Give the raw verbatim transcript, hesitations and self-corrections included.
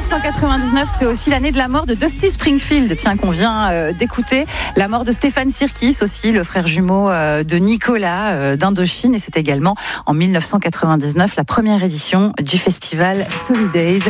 dix-neuf cent quatre-vingt-dix-neuf, c'est aussi l'année de la mort de Dusty Springfield, tiens, qu'on vient euh, d'écouter. La mort de Stéphane Sirkis aussi, le frère jumeau euh, de Nicolas euh, d'Indochine. Et c'est également en dix-neuf cent quatre-vingt-dix-neuf la première édition du festival Solidays.